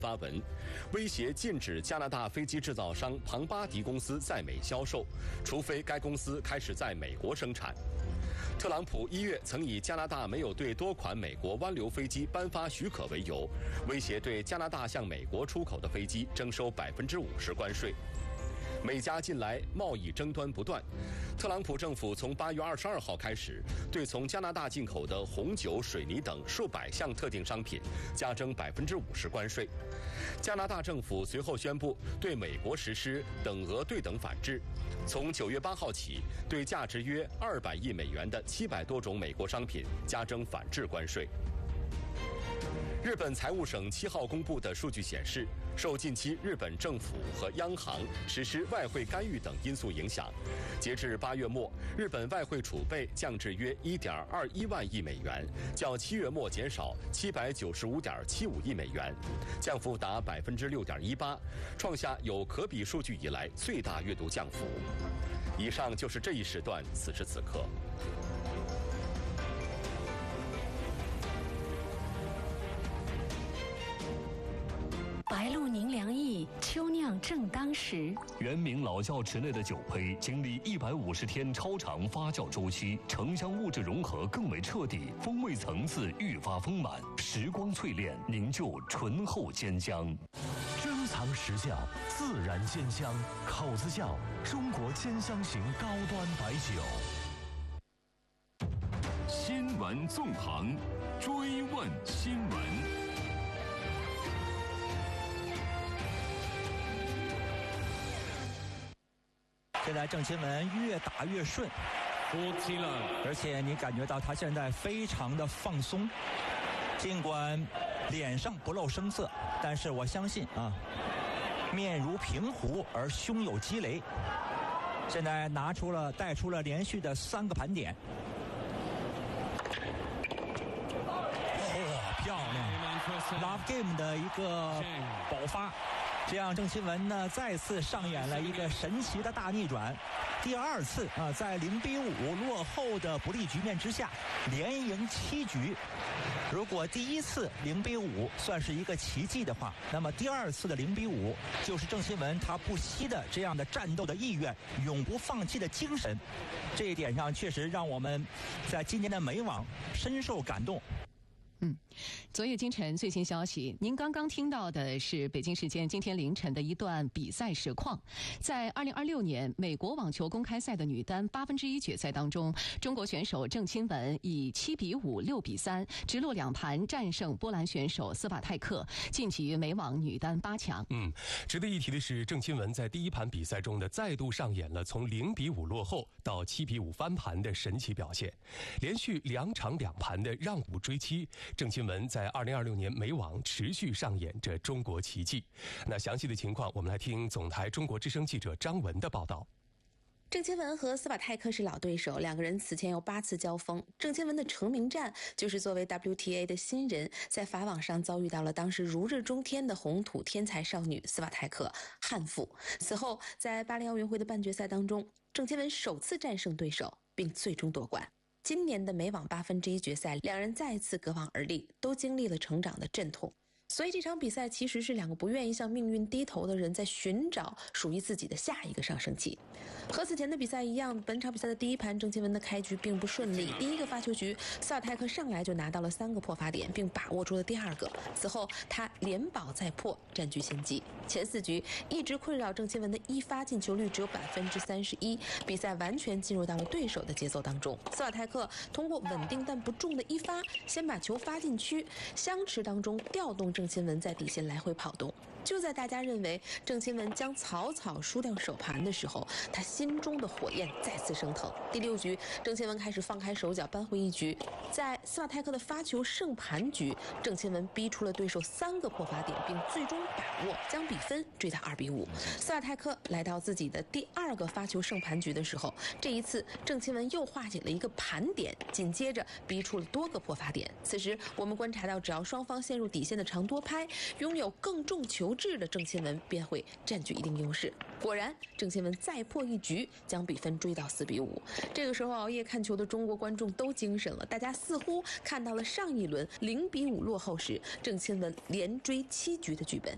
发文，威胁禁止加拿大飞机制造商庞巴迪公司在美销售，除非该公司开始在美国生产。特朗普1月曾以加拿大没有对多款美国湾流飞机颁发许可为由，威胁对加拿大向美国出口的飞机征收50%关税。美加近来贸易争端不断，特朗普政府从8月22号开始，对从加拿大进口的红酒、水泥等数百项特定商品加征50%关税。加拿大政府随后宣布对美国实施等额对等反制，从9月8号起，对价值约200亿美元的700多种美国商品加征反制关税。日本财务省7号公布的数据显示，受近期日本政府和央行实施外汇干预等因素影响，截至8月末，日本外汇储备降至约1.21万亿美元，较7月末减少795.75亿美元，降幅达6.18%，创下有可比数据以来最大月度降幅。以上就是这一时段此时此刻。 白露宁凉意，秋酿正当时。 原名老窖池内的酒胚经历150天超长发酵周期，城乡物质融合更为彻底，风味层次愈发丰满，时光淬炼凝就醇厚坚香。 珍藏实窖，自然坚香。口子窖，中国坚香型高端白酒。 新闻纵横，追问新闻。 现在郑钦文越打越顺，而且你感觉到他现在非常的放松，尽管脸上不露声色，但是我相信啊，面如平湖而胸有积雷。现在带出了连续的3个盘点，漂亮 ，Love Game 的一个爆发。这样，郑钦文呢再次上演了一个神奇的大逆转，第2次在0-5落后的不利局面之下，连赢7局。如果第1次0-5算是一个奇迹的话，那么第2次的0-5就是郑钦文他不息的这样的战斗的意愿，永不放弃的精神。这一点上确实让我们在今年的美网深受感动。 昨夜今晨最新消息，您刚刚听到的是北京时间今天凌晨的一段比赛实况。在2026年美国网球公开赛的女单1/8决赛当中，中国选手郑钦文以7-5、6-3直落2盘战胜波兰选手斯瓦泰克，晋级于美网女单8强。 值得一提的是，郑钦文在第1盘比赛中呢，再度上演了从0-5落后到7-5翻盘的神奇表现，连续2场2盘的让5追7。郑钦文在2026年美网持续上演着中国奇迹。那详细的情况，我们来听总台中国之声记者张文的报道。 郑钦文和斯瓦泰克是老对手，两个人此前有8次交锋。郑钦文的成名战就是作为 WTA 的新人，在法网上遭遇到了当时如日中天的红土天才少女斯瓦泰克，憾负。此后，在巴黎奥运会的半决赛当中，郑钦文首次战胜对手，并最终夺冠。今年的美网1/8决赛，两人再次隔网而立，都经历了成长的阵痛。所以这场比赛其实是2个不愿意向命运低头的人在寻找属于自己的下一个上升期。和此前的比赛一样，本场比赛的第1盘郑钦文的开局并不顺利，第1个发球局斯瓦泰克上来就拿到了3个破发点，并把握住了第2个。此后他连保再破，占据先机。前4局一直困扰郑钦文的一发进球率只有31%，比赛完全进入到了对手的节奏当中。斯瓦泰克通过稳定但不重的一发，先把球发进区，相持当中调动郑钦文在底线来回跑动。就在大家认为郑钦文将草草输掉首盘的时候，他心中的火焰再次升腾。第6局，郑钦文开始放开手脚，扳回一局。在斯瓦泰克的发球胜盘局，郑钦文逼出了对手3个破发点，并最终把握将比分追到2-5。斯瓦泰克来到自己的第2个发球胜盘局的时候，这一次郑钦文又画紧了一个盘点，紧接着逼出了多个破发点。此时我们观察到，只要双方陷入底线的长多拍，拥有更重球质的郑钦文便会占据一定优势。果然，郑钦文再破一局，将比分追到4-5。这个时候，熬夜看球的中国观众都精神了，大家似乎看到了上一轮0-5落后时郑钦文连追7局的剧本。